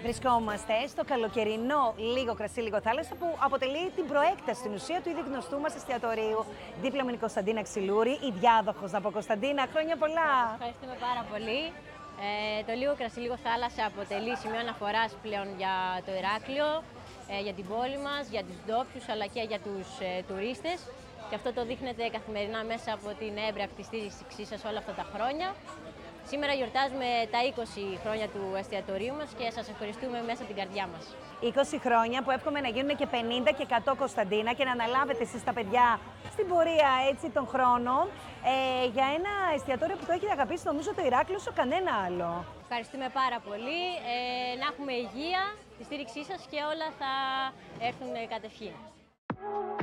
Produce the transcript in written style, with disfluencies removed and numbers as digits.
Βρισκόμαστε στο καλοκαιρινό Λίγο Κρασί, Λίγο Θάλασσα, που αποτελεί την προέκταση στην ουσία του ήδη γνωστού μας εστιατορίου. Δίπλα μου είναι η Κωνσταντίνα Ξυλούρη, η διάδοχος, να πω. Κωνσταντίνα, χρόνια πολλά! Ευχαριστούμε πάρα πολύ. Το Λίγο Κρασί, Λίγο Θάλασσα αποτελεί σημείο αναφοράς πλέον για το Ηράκλειο, για την πόλη μας, για τους ντόπιους αλλά και για τους τουρίστες. Και αυτό το δείχνετε καθημερινά μέσα από την έμπρακτη στήριξή σας όλα αυτά τα χρόνια. Σήμερα γιορτάζουμε τα 20 χρόνια του εστιατορίου μας και σας ευχαριστούμε μέσα από την καρδιά μας. 20 χρόνια που εύχομαι να γίνουν και 50 και 100, Κωνσταντίνα, και να αναλάβετε εσείς τα παιδιά στην πορεία έτσι των χρόνων για ένα εστιατόριο που το έχει αγαπήσει, νομίζω, το Ηράκλειο όσο κανένα άλλο. Ευχαριστούμε πάρα πολύ. Να έχουμε υγεία, τη στήριξή σας και όλα θα έρθουν κατευχήν.